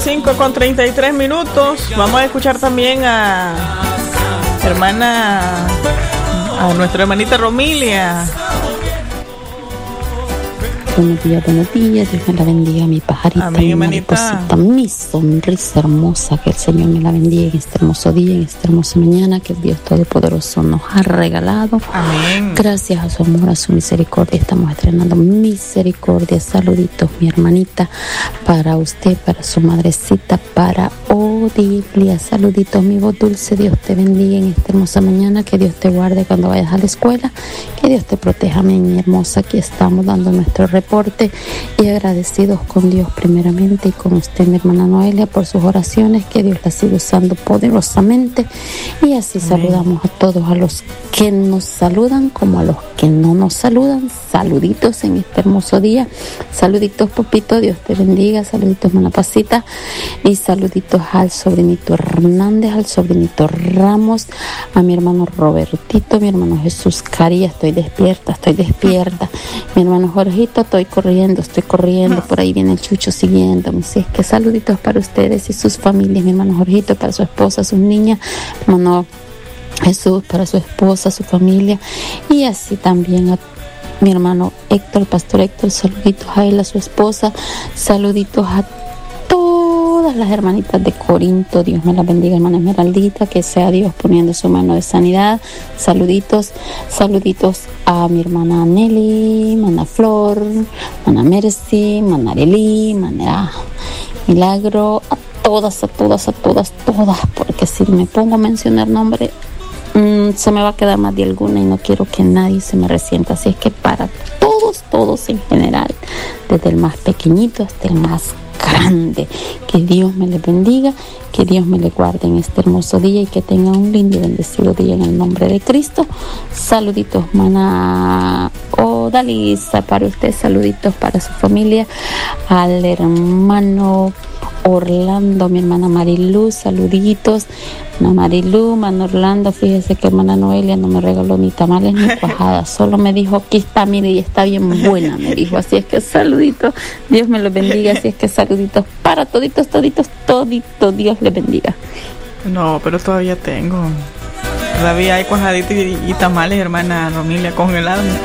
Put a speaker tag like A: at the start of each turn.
A: 5:33. Vamos a escuchar también a nuestra hermanita Romilia.
B: Buenos días, Dios me la bendiga, mi pajarita,
A: amén,
B: mi mariposita, mi sonrisa hermosa, que el Señor me la bendiga en este hermoso día, en esta hermosa mañana que el Dios Todopoderoso nos ha regalado.
A: Amén.
B: Gracias a su amor, a su misericordia, estamos estrenando misericordia. Saluditos, mi hermanita, para usted, para su madrecita, para Odilia. Saluditos, mi voz dulce, Dios te bendiga en esta hermosa mañana, que Dios te guarde cuando vayas a la escuela, que Dios te proteja, amén, mi hermosa. Aquí estamos dando nuestro reporte y agradecidos con Dios primeramente y con usted, mi hermana Noelia, por sus oraciones, que Dios la siga usando poderosamente. Y así saludamos a todos, a los que nos saludan como a los que no nos saludan. Saluditos en este hermoso día. Saluditos, Popito, Dios te bendiga. Saluditos, hermana Pasita, y saluditos al sobrinito Hernández, al sobrinito Ramos, a mi hermano Robertito, mi hermano Jesús Caría. Estoy despierta. Mi hermano Jorgito, estoy corriendo, por ahí viene el Chucho siguiéndome. Así es que saluditos para ustedes y sus familias, mi hermano Jorgito, para su esposa, sus niñas, mi hermano Jesús, para su esposa, su familia, y así también a mi hermano Héctor, el pastor Héctor. Saluditos a él, a su esposa, saluditos a todas las hermanitas de Corinto. Dios me las bendiga, hermana Esmeraldita, que sea Dios poniendo su mano de sanidad. Saluditos a mi hermana Nelly, hermana Flor, hermana Mercy, hermana Arely, hermana Milagro, a todas, porque si me pongo a mencionar nombres, se me va a quedar más de alguna y no quiero que nadie se me resienta. Así es que para todos en general, desde el más pequeñito hasta el más grande, que Dios me les bendiga, que Dios me les guarde en este hermoso día y que tengan un lindo y bendecido día en el nombre de Cristo. Saluditos, hermana Odalisa, para usted, saluditos para su familia, al hermano Orlando, mi hermana Marilú, saluditos, hermana Marilú, hermano Orlando. Fíjese que hermana Noelia no me regaló ni tamales ni cuajadas, solo me dijo, aquí está, mire, y está bien buena, me dijo. Así es que saluditos, Dios me los bendiga. Así es que saluditos para toditos, Dios les bendiga.
A: No, pero todavía hay cuajaditos y tamales, hermana Romilia, congelados.